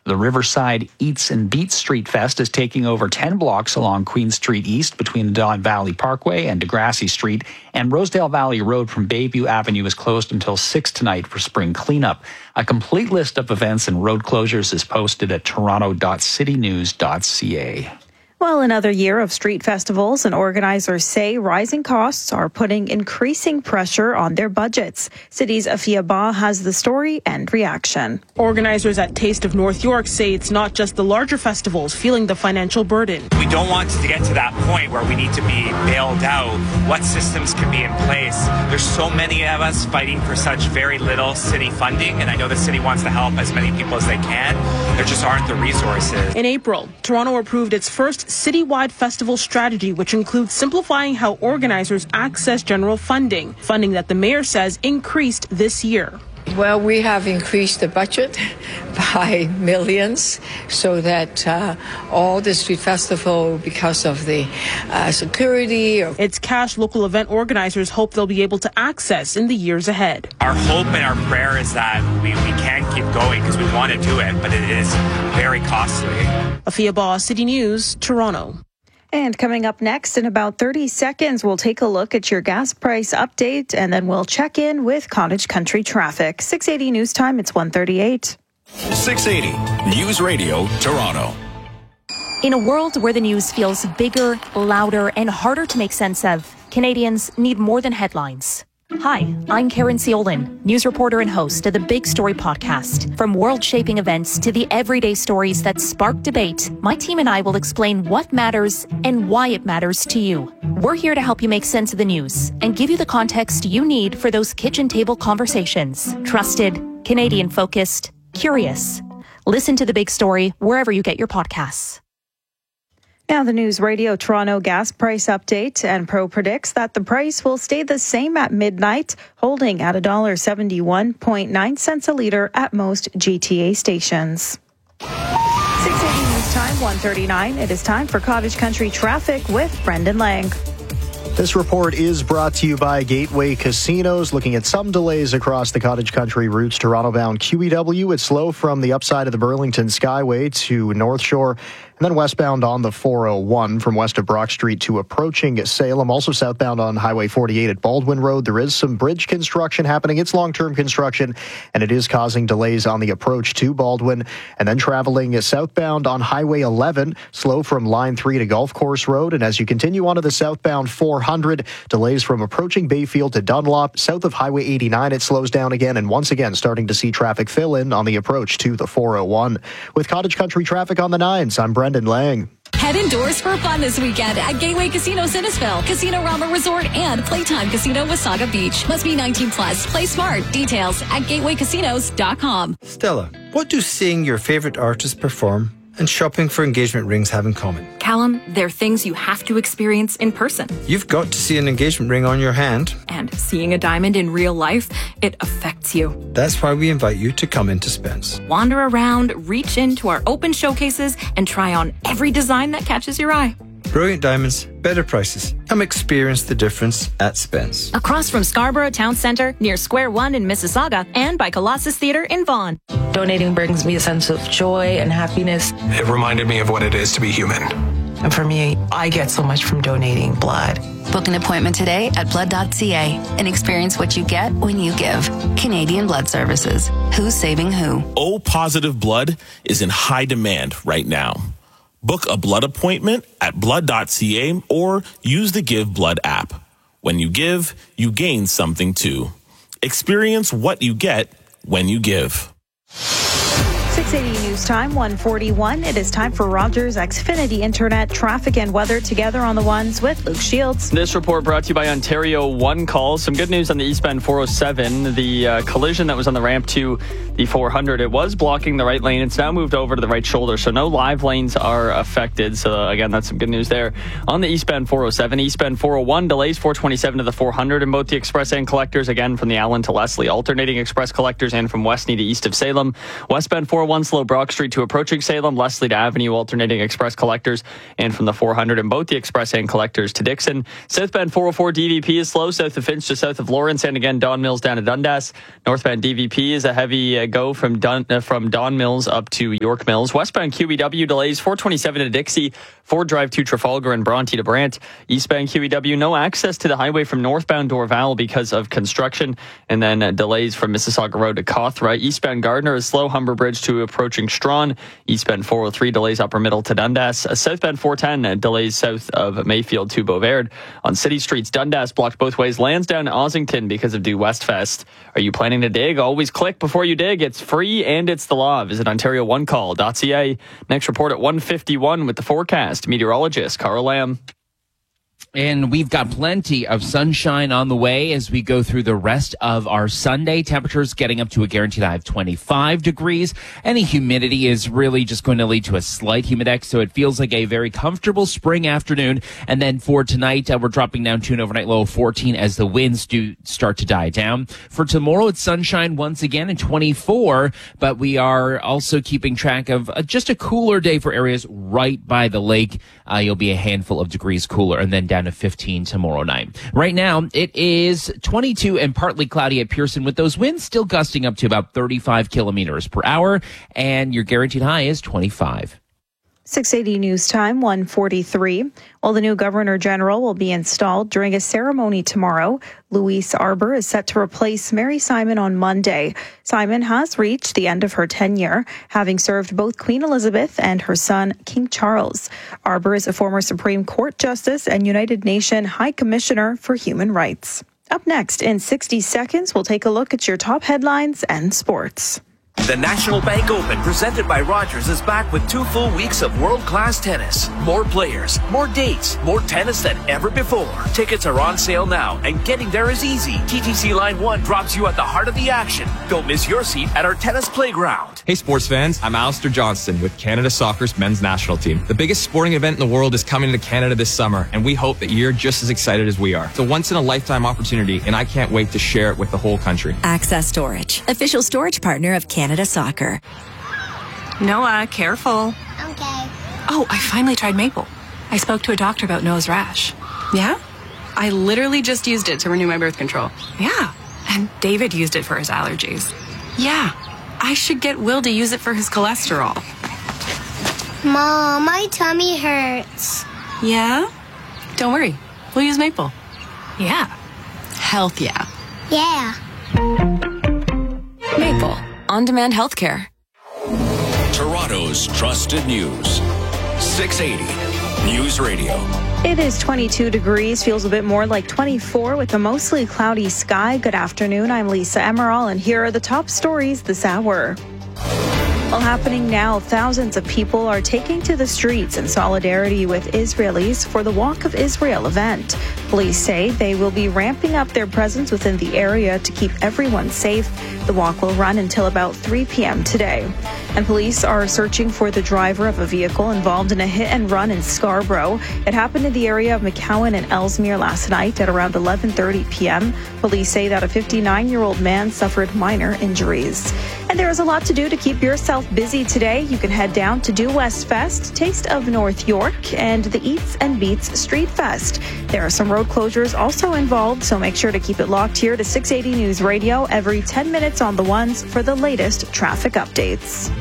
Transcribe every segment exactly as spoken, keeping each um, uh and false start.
The Riverside Eats and Beats Street Fest is taking over ten blocks along Queen Street East between the Don Valley Parkway and Degrassi Street, and Rosedale Valley Road from Bayview Avenue is closed until six tonight for spring cleanup. A complete list of events and road closures is posted at toronto dot city news dot c a. Well, another year of street festivals, and organizers say rising costs are putting increasing pressure on their budgets. City's Afia Ba has the story and reaction. Organizers at Taste of North York say it's not just the larger festivals feeling the financial burden. We don't want to get to that point where we need to be bailed out. What systems can be in place? There's so many of us fighting for such very little city funding, and I know the city wants to help as many people as they can. There just aren't the resources. In April, Toronto approved its first citywide festival strategy, which includes simplifying how organizers access general funding, funding that the mayor says increased this year. Well, we have increased the budget by millions so that uh, all the street festival, because of the uh, security. Or it's cash local event organizers hope they'll be able to access in the years ahead. Our hope and our prayer is that we, we can keep going because we want to do it, but it is very costly. Afia Ba, City News, Toronto. And coming up next in about thirty seconds, we'll take a look at your gas price update, and then we'll check in with Cottage Country traffic. six eighty News Time, it's one thirty-eight. six eighty News Radio, Toronto. In a world where the news feels bigger, louder, and harder to make sense of, Canadians need more than headlines. Hi, I'm Karen Ciolin, news reporter and host of the Big Story podcast. From world-shaping events to the everyday stories that spark debate, my team and I will explain what matters and why it matters to you. We're here to help you make sense of the news and give you the context you need for those kitchen table conversations. Trusted, Canadian-focused, curious. Listen to The Big Story wherever you get your podcasts. Now the News Radio Toronto gas price update, and Pro predicts that the price will stay the same at midnight, holding at one dollar seventy-one point nine cents a litre at most G T A stations. six eighty News Time, one thirty-nine. It is time for Cottage Country traffic with Brendan Lang. This report is brought to you by Gateway Casinos. Looking at some delays across the Cottage Country routes, Toronto-bound Q E W. It's slow from the upside of the Burlington Skyway to North Shore, and then westbound on the four oh one from west of Brock Street to approaching Salem. Also southbound on Highway forty-eight at Baldwin Road. There is some bridge construction happening. It's long-term construction, and it is causing delays on the approach to Baldwin. And then traveling southbound on Highway eleven, slow from Line three to Golf Course Road. And as you continue onto the southbound four hundred, delays from approaching Bayfield to Dunlop. South of Highway eighty-nine, it slows down again, and once again starting to see traffic fill in on the approach to the four oh one. With Cottage Country traffic on the nines, I'm Brendan Lang. Head indoors for fun this weekend at Gateway Casino Sinnesville, Casino Rama Resort, and Playtime Casino Wasaga Beach. Must be nineteen plus. Play smart. Details at gateway casinos dot com. Stella, what do seeing your favorite artist perform and shopping for engagement rings have in common? Callum, they're things you have to experience in person. You've got to see an engagement ring on your hand. And seeing a diamond in real life, it affects you. That's why we invite you to come into Spence. Wander around, reach into our open showcases, and try on every design that catches your eye. Brilliant diamonds, better prices. Come experience the difference at Spence. Across from Scarborough Town Centre, near Square One in Mississauga, and by Colossus Theatre in Vaughan. Donating brings me a sense of joy and happiness. It reminded me of what it is to be human. And for me, I get so much from donating blood. Book an appointment today at blood dot c a and experience what you get when you give. Canadian Blood Services. Who's saving who? O-positive blood is in high demand right now. Book a blood appointment at blood dot c a or use the Give Blood app. When you give, you gain something too. Experience what you get when you give. six eighty News Time, one forty-one. It is time for Rogers Xfinity Internet traffic and weather together on the ones with Luke Shields. This report brought to you by Ontario One Call. Some good news on the eastbound four oh seven. The uh, collision that was on the ramp to the four hundred, it was blocking the right lane. It's now moved over to the right shoulder, so no live lanes are affected. So again, that's some good news there. On the eastbound four oh seven, eastbound four oh one, delays four twenty-seven to the four hundred in both the express and collectors. Again, from the Allen to Leslie, alternating express collectors and from Westney to east of Salem. Westbound four oh one one slow Brock Street to approaching Salem, Leslie to Avenue, alternating express collectors, and from the four hundred and both the express and collectors to Dixon. Southbound four oh four D V P is slow south of Finch to south of Lawrence, and again Don Mills down to Dundas. Northbound D V P is a heavy uh, go from Dun- uh, from Don Mills up to York Mills. Westbound Q E W delays four twenty-seven to Dixie, Ford Drive to Trafalgar, and Bronte to Brant. Eastbound Q E W, no access to the highway from northbound Dorval because of construction, and then uh, delays from Mississauga Road to Cawthra. Eastbound Gardner is slow Humber Bridge to approaching Strawn. Eastbound four oh three delays Upper Middle to Dundas. Uh, southbound four ten uh, delays south of Mayfield to Beauvard. On city streets, Dundas blocked both ways. Lansdowne to Ossington because of Due Westfest. Are you planning to dig? Always click before you dig. It's free and it's the law. Visit ontario one call dot c a. Next report at one fifty-one with the forecast. Meteorologist Carl Lamb. And we've got plenty of sunshine on the way as we go through the rest of our Sunday. Temperatures getting up to a guaranteed high of twenty-five degrees. Any humidity is really just going to lead to a slight humidex, so it feels like a very comfortable spring afternoon. And then for tonight, uh, we're dropping down to an overnight low of fourteen as the winds do start to die down. For tomorrow, it's sunshine once again and twenty-four, but we are also keeping track of uh, just a cooler day for areas right by the lake. Uh, you'll be a handful of degrees cooler, and then down to fifteen tomorrow night. Right now, it is twenty-two and partly cloudy at Pearson, with those winds still gusting up to about thirty-five kilometers per hour, and your guaranteed high is twenty-five. six eighty News Time, one forty-three. Well, the new Governor General will be installed during a ceremony tomorrow. Louise Arbour is set to replace Mary Simon on Monday. Simon has reached the end of her tenure, having served both Queen Elizabeth and her son, King Charles. Arbour is a former Supreme Court Justice and United Nations High Commissioner for Human Rights. Up next, in sixty seconds, we'll take a look at your top headlines and sports. The National Bank Open, presented by Rogers, is back with two full weeks of world-class tennis. More players, more dates, more tennis than ever before. Tickets are on sale now, and getting there is easy. T T C Line one drops you at the heart of the action. Don't miss your seat at our tennis playground. Hey sports fans, I'm Alistair Johnston with Canada Soccer's men's national team. The biggest sporting event in the world is coming to Canada this summer, and we hope that you're just as excited as we are. It's a once-in-a-lifetime opportunity, and I can't wait to share it with the whole country. Access Storage, official storage partner of Canada Soccer. Noah, careful. Okay. Oh, I finally tried Maple. I spoke to a doctor about Noah's rash. Yeah? I literally just used it to renew my birth control. Yeah. And David used it for his allergies. Yeah. I should get Will to use it for his cholesterol. Mom, my tummy hurts. Yeah? Don't worry. We'll use Maple. Yeah. Health, yeah. Yeah. Maple. On-demand healthcare. Toronto's trusted news. six eighty News Radio. It is twenty-two degrees, feels a bit more like twenty-four with a mostly cloudy sky. Good afternoon, I'm Lisa Emerald, and here are the top stories this hour. Well, happening now, thousands of people are taking to the streets in solidarity with Israelis for the Walk of Israel event. Police say they will be ramping up their presence within the area to keep everyone safe. The walk will run until about three p.m. today. And police are searching for the driver of a vehicle involved in a hit and run in Scarborough. It happened in the area of McCowan and Ellesmere last night at around eleven thirty p.m. Police say that a fifty-nine-year-old man suffered minor injuries. And there is a lot to do to keep yourself busy today. You can head down to Due West Fest, Taste of North York, and the Eats and Beats Street Fest. There are some road closures also involved, so make sure to keep it locked here to six eighty News Radio every ten minutes on the ones for the latest traffic updates.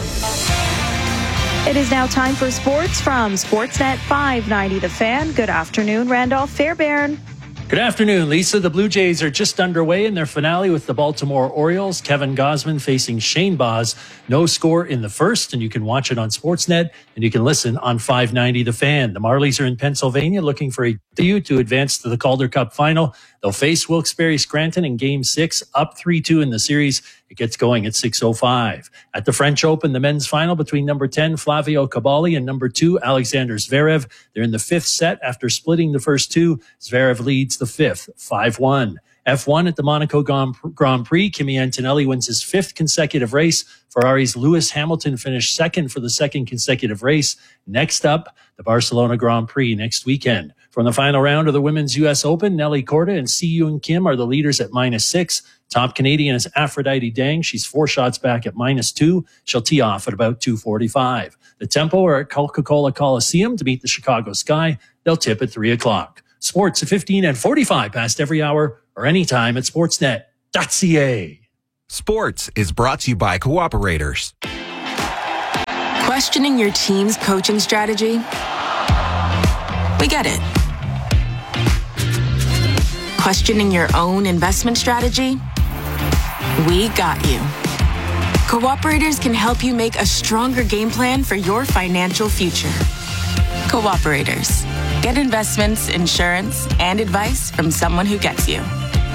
It is now time for sports from Sportsnet five ninety The Fan. Good afternoon, Randolph Fairbairn. Good afternoon, Lisa. The Blue Jays are just underway in their finale with the Baltimore Orioles. Kevin Gausman facing Shane Baz. No score in the first, and you can watch it on Sportsnet, and you can listen on five ninety The Fan. The Marlies are in Pennsylvania looking for a W to advance to the Calder Cup final. They'll face Wilkes-Barre Scranton in Game six, up three two in the series. It gets going at six oh five. At the French Open, the men's final between number ten, Flavio Cabali, and number two, Alexander Zverev. They're in the fifth set after splitting the first two. Zverev leads the fifth, five one. F one at the Monaco Grand Prix. Kimi Antonelli wins his fifth consecutive race. Ferrari's Lewis Hamilton finished second for the second consecutive race. Next up, the Barcelona Grand Prix next weekend. From the final round of the Women's U S Open, Nelly Korda and Si Yoon Kim are the leaders at minus six. Top Canadian is Aphrodite Dang. She's four shots back at minus two. She'll tee off at about two forty-five. The Tempo are at Coca-Cola Coliseum to meet the Chicago Sky. They'll tip at three o'clock. Sports at fifteen and forty-five past every hour or anytime at sportsnet dot c a. Sports is brought to you by Cooperators. Questioning your team's coaching strategy? We get it. Questioning your own investment strategy? We got you. Cooperators can help you make a stronger game plan for your financial future. Cooperators. Get investments, insurance, and advice from someone who gets you.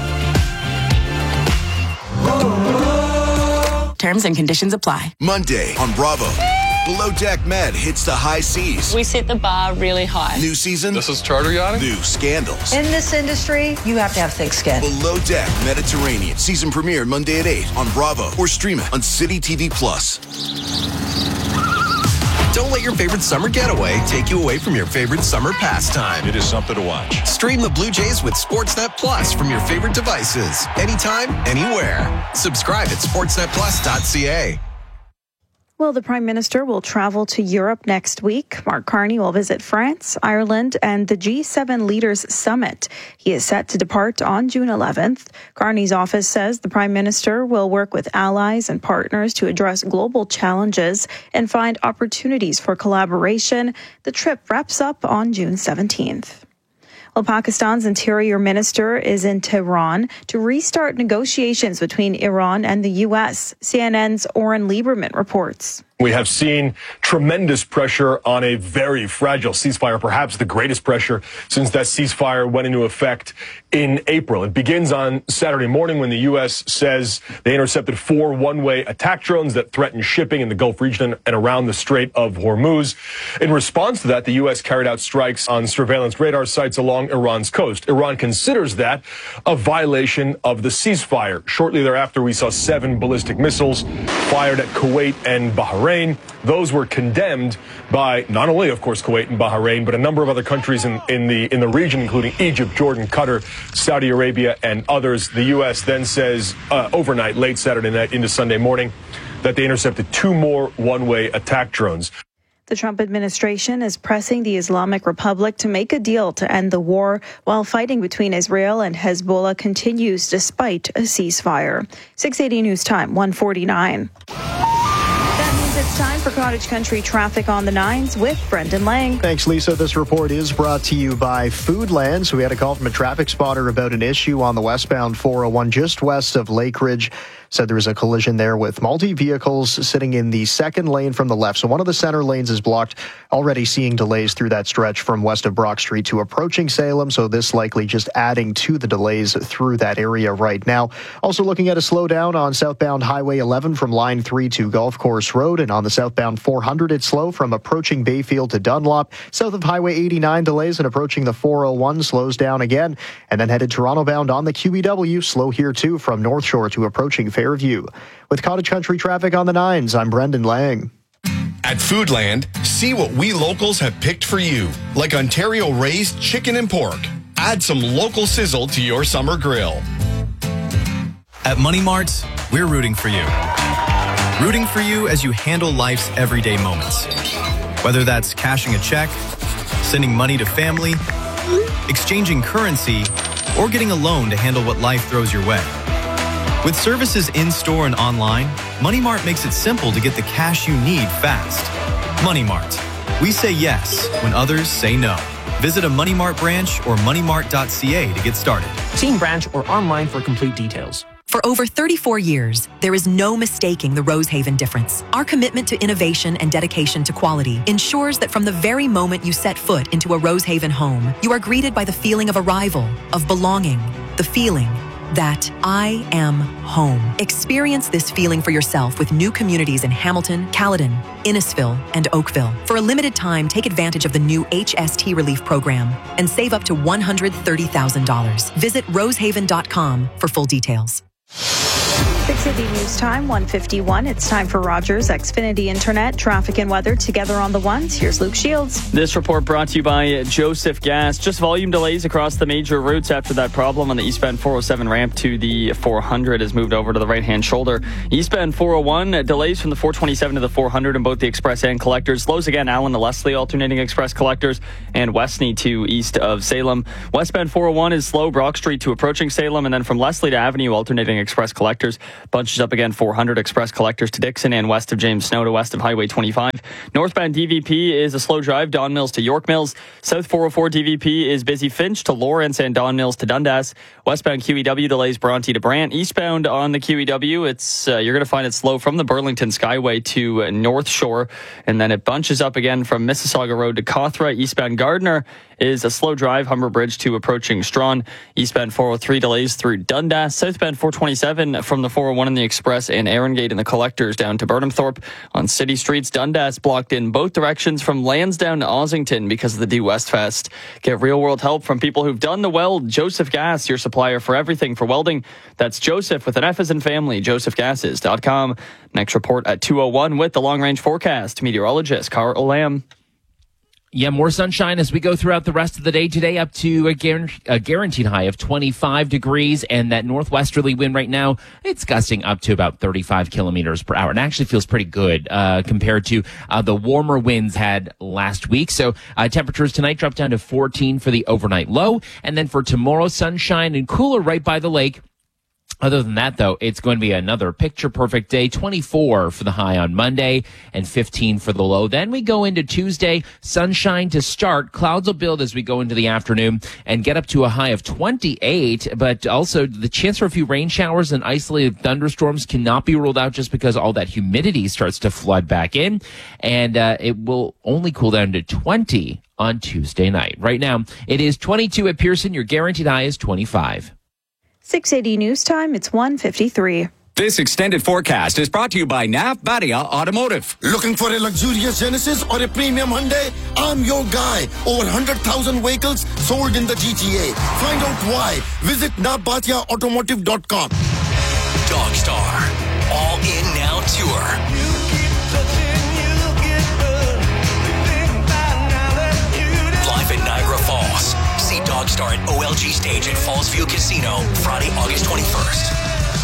Terms and conditions apply. Monday on Bravo. Below Deck Med hits the high seas. We set the bar really high. New season. This is charter yachting. New scandals. In this industry, you have to have thick skin. Below Deck Mediterranean. Season premiere Monday at eight on Bravo or stream it on City T V Plus. Don't let your favorite summer getaway take you away from your favorite summer pastime. It is something to watch. Stream the Blue Jays with Sportsnet Plus from your favorite devices. Anytime, anywhere. Subscribe at sportsnet plus dot c a. Well, the Prime Minister will travel to Europe next week. Mark Carney will visit France, Ireland, and the G seven Leaders Summit. He is set to depart on June eleventh. Carney's office says the Prime Minister will work with allies and partners to address global challenges and find opportunities for collaboration. The trip wraps up on June seventeenth. Well, Pakistan's interior minister is in Tehran to restart negotiations between Iran and the U S. C N N's Oren Lieberman reports. We have seen tremendous pressure on a very fragile ceasefire, perhaps the greatest pressure since that ceasefire went into effect in April. It begins on Saturday morning when the U S says they intercepted four one-way attack drones that threatened shipping in the Gulf region and around the Strait of Hormuz. In response to that, the U S carried out strikes on surveillance radar sites along Iran's coast. Iran considers that a violation of the ceasefire. Shortly thereafter, we saw seven ballistic missiles fired at Kuwait and Bahrain. Those were condemned by not only, of course, Kuwait and Bahrain, but a number of other countries in, in the in the region, including Egypt, Jordan, Qatar, Saudi Arabia, and others. The U S then says uh, overnight, late Saturday night into Sunday morning, that they intercepted two more one-way attack drones. The Trump administration is pressing the Islamic Republic to make a deal to end the war, while fighting between Israel and Hezbollah continues despite a ceasefire. six eighty News Time, one forty-nine. It's time for Cottage Country traffic on the nines with Brendan Lang. Thanks, Lisa. This report is brought to you by Foodland. So we had a call from a traffic spotter about an issue on the westbound four oh one just west of Lake Ridge. Said there was a collision there with multi-vehicles sitting in the second lane from the left. So one of the center lanes is blocked. Already seeing delays through that stretch from west of Brock Street to approaching Salem. So this likely just adding to the delays through that area right now. Also looking at a slowdown on southbound Highway eleven from Line three to Golf Course Road. And on the southbound four hundred, it's slow from approaching Bayfield to Dunlop. South of Highway eighty-nine, delays and approaching the four oh one slows down again. And then headed Toronto bound on the Q E W. Slow here too from North Shore to approaching Fairview. With Cottage Country traffic on the nines, I'm Brendan Lang. At Foodland, see what we locals have picked for you, like Ontario raised chicken and pork. Add some local sizzle to your summer grill. At Money Mart, we're rooting for you. Rooting for you as you handle life's everyday moments. Whether that's cashing a check, sending money to family, exchanging currency, or getting a loan to handle what life throws your way. With services in-store and online, Money Mart makes it simple to get the cash you need fast. Money Mart. We say yes when others say no. Visit a Money Mart branch or money mart dot c a to get started. See in branch or online for complete details. For over thirty-four years, there is no mistaking the Rosehaven difference. Our commitment to innovation and dedication to quality ensures that from the very moment you set foot into a Rosehaven home, you are greeted by the feeling of arrival, of belonging, the feeling that I am home. Experience this feeling for yourself with new communities in Hamilton, Caledon, Innisfil, and Oakville. For a limited time, take advantage of the new H S T Relief Program and save up to one hundred thirty thousand dollars. Visit rosehaven dot com for full details. six eighty News Time, one fifty-one. It's time for Rogers Xfinity Internet, traffic and weather together on the ones. Here's Luke Shields. This report brought to you by Joseph Gas. Just volume delays across the major routes after that problem on the eastbound four oh seven ramp to the four hundred has moved over to the right-hand shoulder. Eastbound four oh one, delays from the four twenty-seven to the four hundred in both the express and collectors. Slows again, Allen to Leslie alternating express collectors, and Westney to east of Salem. Westbound four oh one is slow, Brock Street to approaching Salem, and then from Leslie to Avenue alternating express collectors. Bunches up again, four hundred express collectors to Dixon and west of James Snow to west of Highway twenty-five. Northbound D V P is a slow drive, Don Mills to York Mills. South four oh four D V P is busy, Finch to Lawrence and Don Mills to Dundas. Westbound Q E W delays Bronte to Brant. Eastbound on the Q E W, it's uh, you're going to find it slow from the Burlington Skyway to uh, North Shore, and then it bunches up again from Mississauga Road to Cawthra. Eastbound Gardner is a slow drive, Humber Bridge to approaching Strawn. Eastbound four oh three delays through Dundas. Southbound four twenty-seven from the four oh one in the Express and Arrogate in the Collectors down to Burnhamthorpe. On city streets, Dundas blocked in both directions from Lansdowne to Ossington because of the Due West Fest. Get real-world help from people who've done the weld. Joseph Gas, your supplier for everything for welding. That's Joseph with an F as in family, joseph gases dot com. Next report at two oh one with the long-range forecast. Meteorologist Carl Olam. Yeah, more sunshine as we go throughout the rest of the day today, up to a, guar- a guaranteed high of twenty-five degrees, and that northwesterly wind right now, it's gusting up to about thirty-five kilometers per hour. It actually feels pretty good uh, compared to uh, the warmer winds had last week. So uh, temperatures tonight drop down to fourteen for the overnight low, and then for tomorrow, sunshine and cooler right by the lake. Other than that, though, it's going to be another picture-perfect day, twenty-four for the high on Monday and fifteen for the low. Then we go into Tuesday, sunshine to start. Clouds will build as we go into the afternoon and get up to a high of twenty-eight, but also the chance for a few rain showers and isolated thunderstorms cannot be ruled out just because all that humidity starts to flood back in, and uh, it will only cool down to twenty on Tuesday night. Right now, it is twenty-two at Pearson. Your guaranteed high is twenty-five. six eighty News Time, it's one fifty-three. This extended forecast is brought to you by Nav Badia Automotive. Looking for a luxurious Genesis or a premium Hyundai? I'm your guy. Over one hundred thousand vehicles sold in the G T A. Find out why. Visit nav badia automotive dot com. Dogstar. All In Now Tour. Live in Niagara Falls. See Dogstar at O L G Stage at Fallsview Casino Friday, August twenty-first.